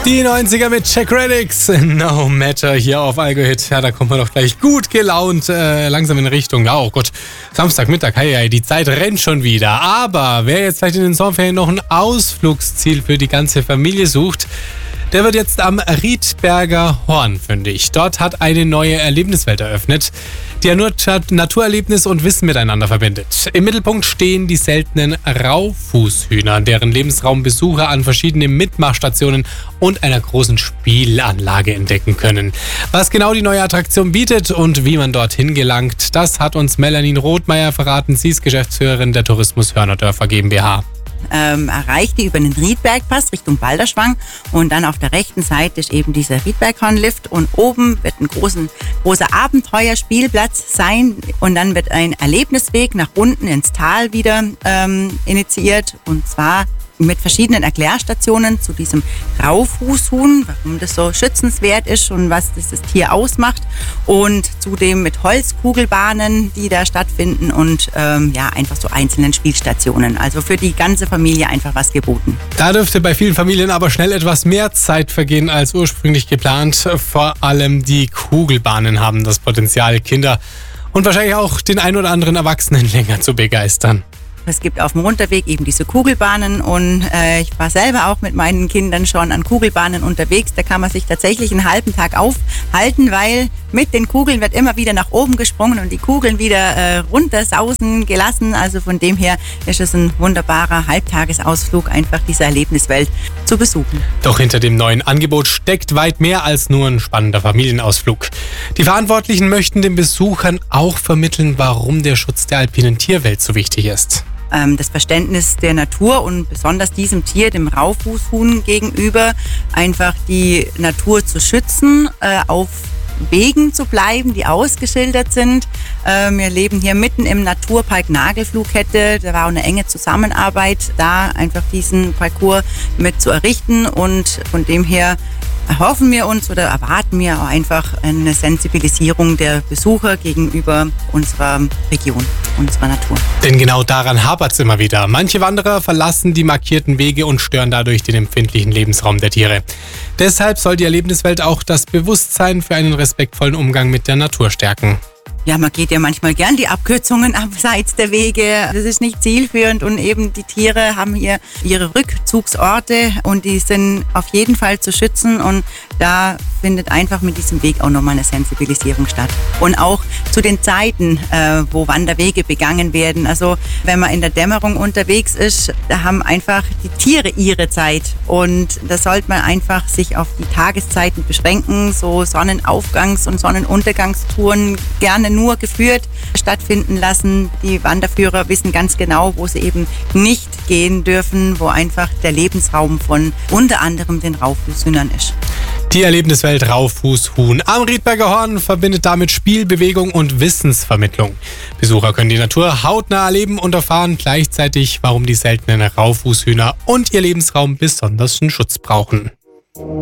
Die 90er mit Check Radix, No Matter, hier auf Algo-Hit. Ja, da kommt man doch gleich gut gelaunt langsam in Richtung, oh Gott, Samstagmittag, hey, die Zeit rennt schon wieder. Aber wer jetzt vielleicht in den Sommerferien noch ein Ausflugsziel für die ganze Familie sucht, der wird jetzt am Riedberger Horn fündig. Dort hat eine neue Erlebniswelt eröffnet, die ja nur Naturerlebnis und Wissen miteinander verbindet. Im Mittelpunkt stehen die seltenen Raufußhühner, deren Lebensraum Besucher an verschiedenen Mitmachstationen und einer großen Spielanlage entdecken können. Was genau die neue Attraktion bietet und wie man dorthin gelangt, das hat uns Melanie Rothmeier verraten. Sie ist Geschäftsführerin der Tourismus Hörnerdörfer GmbH. Erreicht die über den Riedbergpass Richtung Balderschwang und dann auf der rechten Seite ist eben dieser Riedberghornlift und oben wird ein großer Abenteuerspielplatz sein und dann wird ein Erlebnisweg nach unten ins Tal wieder initiiert und zwar mit verschiedenen Erklärstationen zu diesem Raufußhuhn, warum das so schützenswert ist und was dieses Tier ausmacht und zudem mit Holzkugelbahnen, die da stattfinden und einfach so einzelnen Spielstationen. Also für die ganze Familie einfach was geboten. Da dürfte bei vielen Familien aber schnell etwas mehr Zeit vergehen als ursprünglich geplant. Vor allem die Kugelbahnen haben das Potenzial, Kinder und wahrscheinlich auch den ein oder anderen Erwachsenen länger zu begeistern. Es gibt auf dem Runterweg eben diese Kugelbahnen und ich war selber auch mit meinen Kindern schon an Kugelbahnen unterwegs. Da kann man sich tatsächlich einen halben Tag aufhalten, weil mit den Kugeln wird immer wieder nach oben gesprungen und die Kugeln wieder runtersausen gelassen. Also von dem her ist es ein wunderbarer Halbtagesausflug, einfach diese Erlebniswelt zu besuchen. Doch hinter dem neuen Angebot steckt weit mehr als nur ein spannender Familienausflug. Die Verantwortlichen möchten den Besuchern auch vermitteln, warum der Schutz der alpinen Tierwelt so wichtig ist. Das Verständnis der Natur und besonders diesem Tier, dem Raufußhuhn gegenüber, einfach die Natur zu schützen, auf Wegen zu bleiben, die ausgeschildert sind. Wir leben hier mitten im Naturpark Nagelflughette. Da war auch eine enge Zusammenarbeit, da einfach diesen Parcours mit zu errichten und von dem her erhoffen wir uns oder erwarten wir auch einfach eine Sensibilisierung der Besucher gegenüber unserer Region, unserer Natur. Denn genau daran hapert es immer wieder. Manche Wanderer verlassen die markierten Wege und stören dadurch den empfindlichen Lebensraum der Tiere. Deshalb soll die Erlebniswelt auch das Bewusstsein für einen respektvollen Umgang mit der Natur stärken. Ja, man geht ja manchmal gern die Abkürzungen abseits der Wege. Das ist nicht zielführend und eben die Tiere haben hier ihre Rückzugsorte und die sind auf jeden Fall zu schützen und da findet einfach mit diesem Weg auch nochmal eine Sensibilisierung statt. Und auch zu den Zeiten, wo Wanderwege begangen werden. Also wenn man in der Dämmerung unterwegs ist, da haben einfach die Tiere ihre Zeit und da sollte man einfach sich auf die Tageszeiten beschränken, so Sonnenaufgangs- und Sonnenuntergangstouren gerne nur geführt stattfinden lassen. Die Wanderführer wissen ganz genau, wo sie eben nicht gehen dürfen, wo einfach der Lebensraum von unter anderem den Raufußhühnern ist. Die Erlebniswelt Raufußhuhn am Riedberger Horn verbindet damit Spiel, Bewegung und Wissensvermittlung. Besucher können die Natur hautnah erleben und erfahren gleichzeitig, warum die seltenen Raufußhühner und ihr Lebensraum besonderen Schutz brauchen.